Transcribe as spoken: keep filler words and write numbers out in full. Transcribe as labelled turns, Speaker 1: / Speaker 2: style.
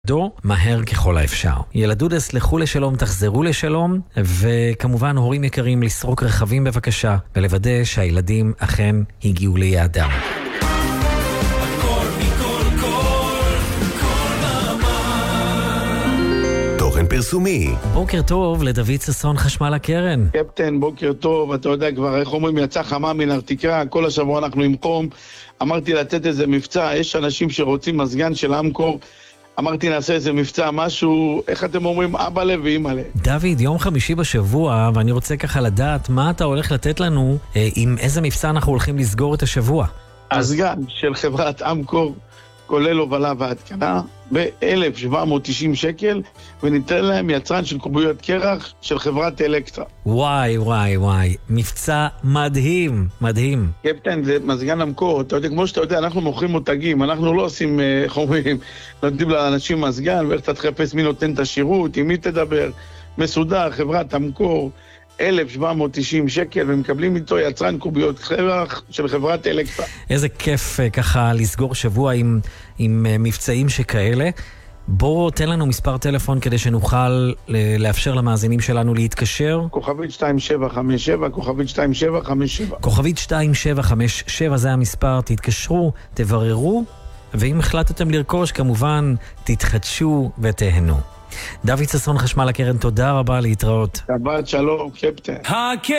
Speaker 1: דו מהר ככל האפשר. ילדודס, לכו לשלום, תחזרו לשלום, וכמובן הורים יקרים, לסרוק רכבים בבקשה, ולוודא שהילדים אכן הגיעו ליעדם.
Speaker 2: תוכן פרסומי.
Speaker 1: בוקר טוב לדוד ששון, חשמל הקרן.
Speaker 3: קפטן, בוקר טוב. אתה יודע כבר, איך אומרים, יצא חמה מן ארתיקה, כל השבוע אנחנו עם חום. אמרתי לתת איזה מבצע, יש אנשים שרוצים מזגן של אמקור, אמרתי נעשה איזה מבצע, משהו, איך אתם אומרים, אבא לב ואמא לב.
Speaker 1: דוד, יום חמישי בשבוע, ואני רוצה ככה לדעת מה אתה הולך לתת לנו, אה, עם איזה מבצע אנחנו הולכים לסגור את השבוע.
Speaker 3: מזגן של חברת אמקור, כולל הובלה והתקנה, ב-אלף שבע מאות תשעים שקל, וניתן להם יצרן של קוביות קרח של חברת אלקטרה.
Speaker 1: וואי, וואי, וואי, מבצע מדהים, מדהים.
Speaker 3: קפטן, זה מזגן אמקור, אתה יודע, כמו שאתה יודע, אנחנו מוכרים מותגים, אנחנו לא עושים, איך אומרים, נותנים לאנשים מזגן, ואיך אתה תחפש מי נותן את השירות, עם מי תדבר, מסודר, חברת אמקור, אלף שבע מאות תשעים שקל, ומקבלים איתו יצרן קוביות קרח של חברת אלקטרה.
Speaker 1: איזה כיף ככה לסגור שבוע עם, עם מבצעים שכאלה. בוא תן לנו מספר טלפון כדי שנוכל לאפשר למאזינים שלנו להתקשר.
Speaker 3: כוכבית שתיים שבע חמש שבע, כוכבית שתיים שבע חמש שבע.
Speaker 1: כוכבית שתיים שבע חמש שבע, זה המספר, תתקשרו, תבררו, ואם החלטתם לרכוש, כמובן, תתחדשו ותהנו. דוד ששון, חשמל הקרן, תודה רבה, להתראות.
Speaker 3: שבת שלום, קפטן.